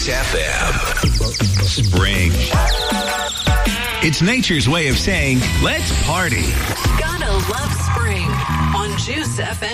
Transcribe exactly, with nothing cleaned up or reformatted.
Juice F M. Spring. It's nature's way of saying, let's party. Gotta love spring on Juice F M.